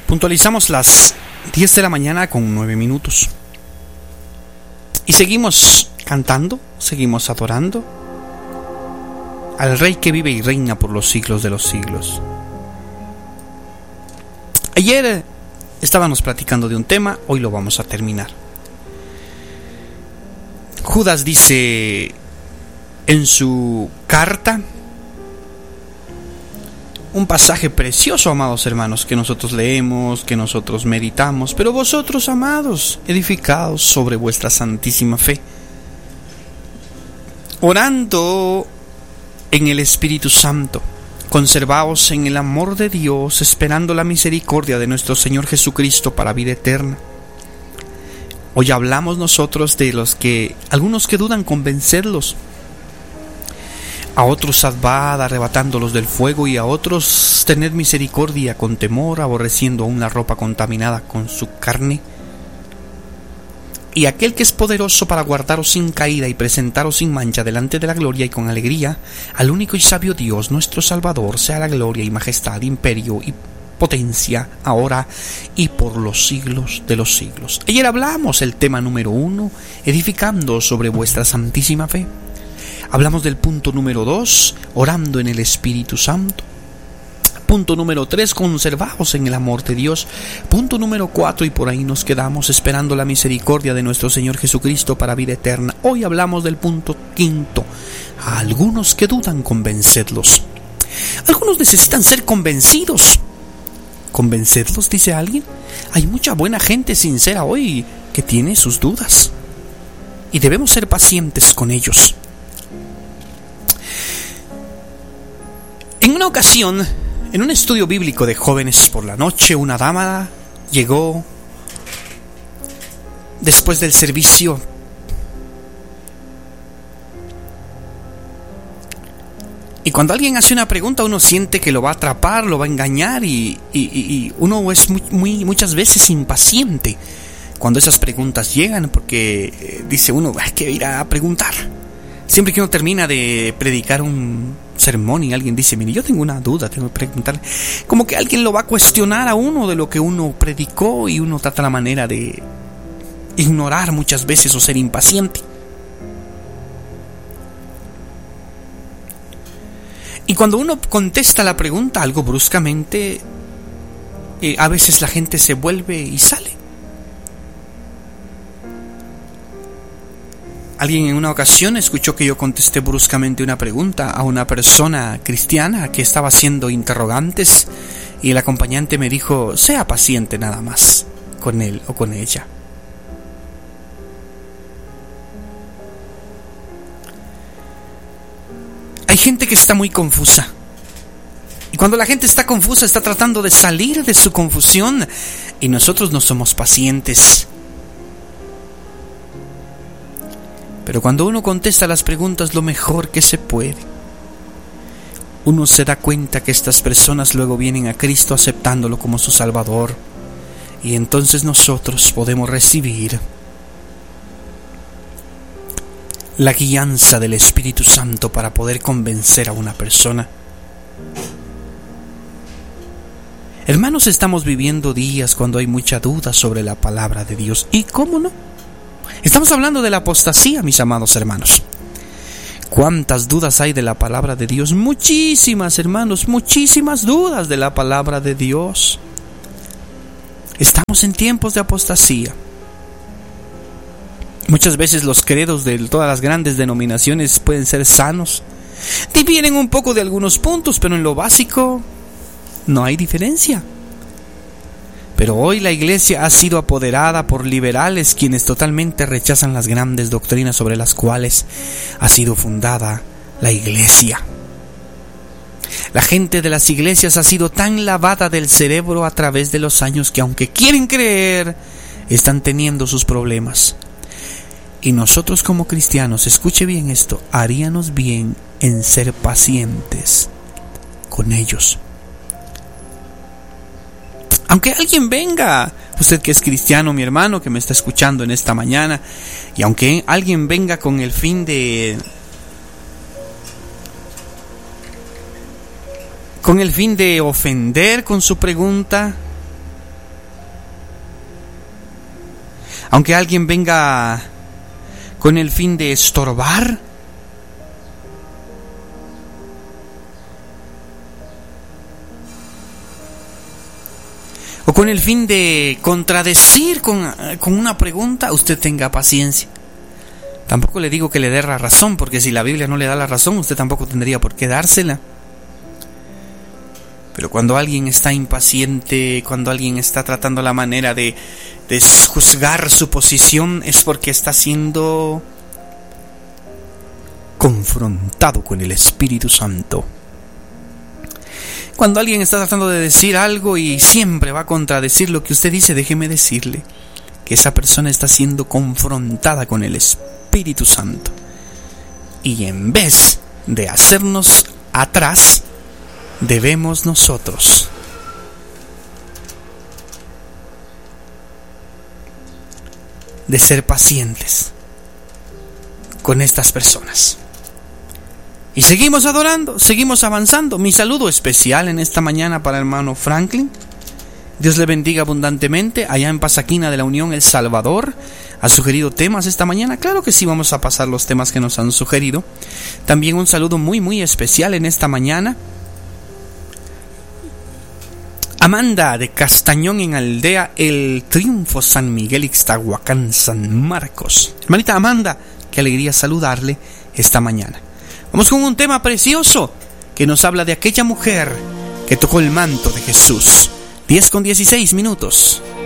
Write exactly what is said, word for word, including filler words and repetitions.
Puntualizamos las diez de la mañana con nueve minutos. Y seguimos cantando, seguimos adorando al Rey que vive y reina por los siglos de los siglos. Ayer estábamos platicando de un tema, hoy lo vamos a terminar. Judas dice en su carta un pasaje precioso, amados hermanos, que nosotros leemos, que nosotros meditamos. Pero vosotros, amados, edificados sobre vuestra santísima fe, orando en el Espíritu Santo, conservaos en el amor de Dios, esperando la misericordia de nuestro Señor Jesucristo para vida eterna. Hoy hablamos nosotros de los que, algunos que dudan, convencerlos. A otros salvad arrebatándolos del fuego, y a otros tened misericordia con temor, aborreciendo aún la ropa contaminada con su carne. Y aquel que es poderoso para guardaros sin caída y presentaros sin mancha delante de la gloria y con alegría, al único y sabio Dios, nuestro Salvador, sea la gloria y majestad, imperio y potencia, ahora y por los siglos de los siglos. Ayer hablamos el tema número uno, edificando sobre vuestra santísima fe. Hablamos del punto número dos, orando en el Espíritu Santo. Punto número tres, conservaos en el amor de Dios. Punto número cuatro, y por ahí nos quedamos, esperando la misericordia de nuestro Señor Jesucristo para vida eterna. Hoy hablamos del punto quinto, a algunos que dudan, convencedlos. Algunos necesitan ser convencidos. ¿Convencedlos, dice alguien? Hay mucha buena gente sincera hoy que tiene sus dudas, y debemos ser pacientes con ellos. En una ocasión, en un estudio bíblico de jóvenes por la noche, una dama llegó después del servicio y cuando alguien hace una pregunta, uno siente que lo va a atrapar, lo va a engañar, y, y, y uno es muy, muy, muchas veces impaciente cuando esas preguntas llegan, porque dice uno, hay que ir a preguntar. Siempre que uno termina de predicar un sermón y alguien dice, mire, yo tengo una duda, tengo que preguntarle, como que alguien lo va a cuestionar a uno de lo que uno predicó, y uno trata la manera de ignorar muchas veces o ser impaciente. Y cuando uno contesta la pregunta algo bruscamente, eh, a veces la gente se vuelve y sale. Alguien en una ocasión escuchó que yo contesté bruscamente una pregunta a una persona cristiana que estaba haciendo interrogantes, y el acompañante me dijo, sea paciente nada más con él o con ella. Hay gente que está muy confusa, y cuando la gente está confusa está tratando de salir de su confusión, y nosotros no somos pacientes. Pero cuando uno contesta las preguntas lo mejor que se puede, uno se da cuenta que estas personas luego vienen a Cristo aceptándolo como su Salvador, y entonces nosotros podemos recibir la guianza del Espíritu Santo para poder convencer a una persona. Hermanos, estamos viviendo días cuando hay mucha duda sobre la palabra de Dios, y cómo no. Estamos hablando de la apostasía, mis amados hermanos. ¿Cuántas dudas hay de la palabra de Dios? Muchísimas, hermanos, muchísimas dudas de la palabra de Dios. Estamos en tiempos de apostasía. Muchas veces los credos de todas las grandes denominaciones pueden ser sanos. Difieren un poco de algunos puntos, pero en lo básico no hay diferencia. Pero hoy la iglesia ha sido apoderada por liberales, quienes totalmente rechazan las grandes doctrinas sobre las cuales ha sido fundada la iglesia. La gente de las iglesias ha sido tan lavada del cerebro a través de los años que, aunque quieren creer, están teniendo sus problemas. Y nosotros como cristianos, escuche bien esto, haríamos bien en ser pacientes con ellos. Aunque alguien venga, usted que es cristiano, mi hermano, que me está escuchando en esta mañana, y aunque alguien venga con el fin de con el fin de ofender con su pregunta, Aunque alguien venga con el fin de estorbar, o con el fin de contradecir con, con una pregunta, usted tenga paciencia. Tampoco le digo que le dé la razón, porque si la Biblia no le da la razón, usted tampoco tendría por qué dársela. Pero cuando alguien está impaciente, cuando alguien está tratando la manera de, de juzgar su posición, es porque está siendo confrontado con el Espíritu Santo. Cuando alguien está tratando de decir algo y siempre va a contradecir lo que usted dice, déjeme decirle que esa persona está siendo confrontada con el Espíritu Santo. Y en vez de hacernos atrás, debemos nosotros de ser pacientes con estas personas. Y seguimos adorando, seguimos avanzando. Mi saludo especial en esta mañana para el hermano Franklin. Dios le bendiga abundantemente allá en Pasaquina de la Unión, El Salvador. ¿Ha sugerido temas esta mañana? Claro que sí, vamos a pasar los temas que nos han sugerido. También un saludo muy muy especial en esta mañana. Amanda de Castañón en Aldea El Triunfo, San Miguel Ixtahuacán, San Marcos. Hermanita Amanda, qué alegría saludarle esta mañana. Vamos con un tema precioso que nos habla de aquella mujer que tocó el manto de Jesús. diez con dieciséis minutos.